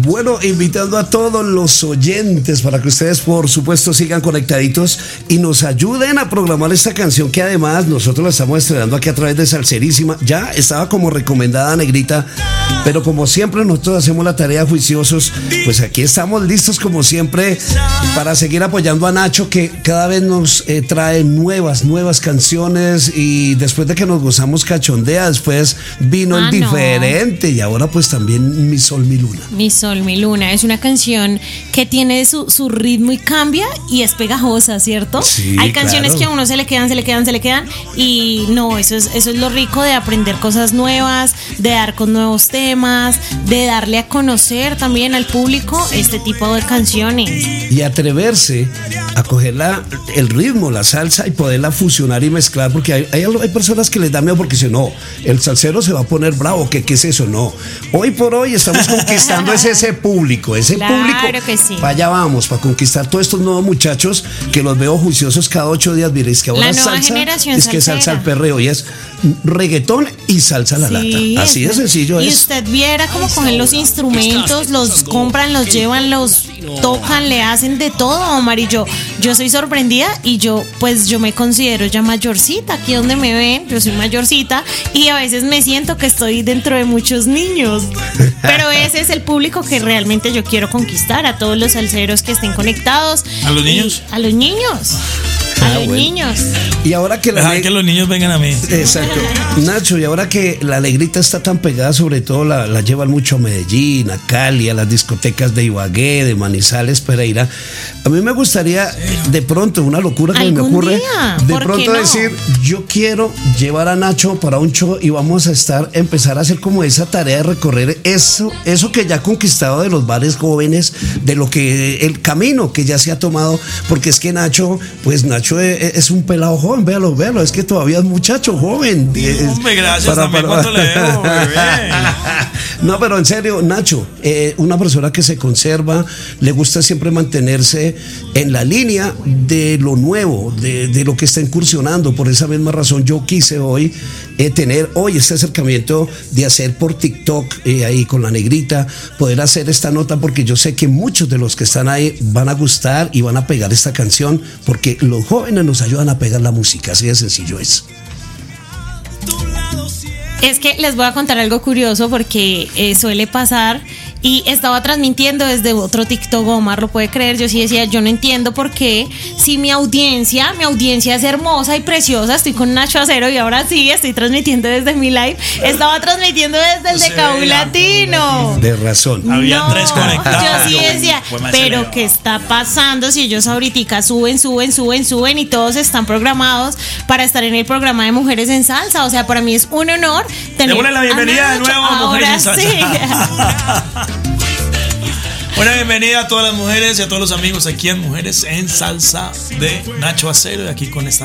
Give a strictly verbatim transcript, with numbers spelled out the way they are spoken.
Bueno, invitando a todos los oyentes para que ustedes, por supuesto, sigan conectaditos y nos ayuden a programar esta canción que además nosotros la estamos estrenando aquí a través de Salserísima. Ya estaba como recomendada, Negrita, pero como siempre nosotros hacemos la tarea juiciosos, pues aquí estamos listos como siempre para seguir apoyando a Nacho, que cada vez nos eh, trae nuevas, nuevas canciones, y después de que nos gozamos Cachondea, después vino Ah, el no. Diferente y ahora pues también Mi Sol, Mi Luna. Mi Sol, Mi Luna es una canción que tiene su, su ritmo y cambia y es pegajosa, ¿cierto? Sí, Hay canciones claro. que a uno se le quedan, se le quedan, se le quedan y no, eso es, eso es lo rico de aprender cosas nuevas, de dar con nuevos temas, de darle a conocer también al público este tipo de canciones. Y atreverse a coger la, el ritmo, la salsa y poderla fusionar y mezclar, porque hay, hay, hay personas que les da miedo porque dicen, no, el salsero se va a poner bravo, ¿qué, qué es eso? No, hoy por hoy estamos conquistando ese, ese público, ese Claro público, que sí. para allá vamos, para conquistar todos estos nuevos muchachos que los veo juiciosos cada ocho días. Mire, es que ahora La nueva salsa, generación es que salsera. salsa al perreo y es reggaetón y salsa a la Sí, lata, así de es- sencillo y es. usted viera cómo cogen los instrumentos, los compran, los llevan, los tocan, le hacen de todo, Omar. Y yo, yo soy sorprendida y yo, pues yo me considero ya mayorcita. Aquí donde me ven, yo soy mayorcita y a veces me siento que estoy dentro de muchos niños. Pero ese es el público que realmente yo quiero conquistar, a todos los salseros que estén conectados. ¿A los Y- niños? A los niños. A Ah, los bueno. niños. Y ahora que la Dejar neg- que los niños vengan a mí. Exacto. Nacho, y ahora que la Negrita está tan pegada, sobre todo la, la llevan mucho a Medellín, a Cali, a las discotecas de Ibagué, de Manizales, Pereira. A mí me gustaría, de pronto, una locura que me ¿Algún ocurre, día? de ¿Por qué pronto no? decir, yo quiero llevar a Nacho para un show y vamos a estar, empezar a hacer como esa tarea de recorrer eso, eso que ya ha conquistado de los bares jóvenes, de lo que, el camino que ya se ha tomado, porque es que Nacho, pues Nacho es, es un pelado joven, véalo, véalo, es que todavía es muchacho joven. Es- Hombre, gracias también, ¿cuánto le debo, bebé? No, pero en serio, Nacho, eh, una persona que se conserva, le gusta siempre mantenerse en la línea de lo nuevo, de, de lo que está incursionando. Por esa misma razón yo quise hoy eh, tener hoy este acercamiento de hacer por TikTok, eh, ahí con la Negrita, poder hacer esta nota, porque yo sé que muchos de los que están ahí van a gustar y van a pegar esta canción, porque los jóvenes nos ayudan a pegar la música, así de sencillo es. Es que les voy a contar algo curioso porque eh, suele pasar y estaba transmitiendo desde otro TikTok, Omar lo puede creer. Yo sí decía, yo no entiendo por qué, si mi audiencia, mi audiencia es hermosa y preciosa, estoy con Nacho Acero y ahora sí estoy transmitiendo desde mi live. Estaba transmitiendo desde el de Se Cabo veía. Latino. De razón. Había No, tres conectados. Yo sí decía, Fue más se pero le ¿qué va. está pasando si ellos ahorita suben, suben, suben, suben y todos están programados para estar en el programa de Mujeres en Salsa? O sea, para mí es un honor tener Démosle la bienvenida a de Nacho. nuevo a Mujeres en Ahora Salsa. sí. Una bienvenida a todas las mujeres y a todos los amigos aquí en Mujeres en Salsa de Nacho Acero, y aquí con esta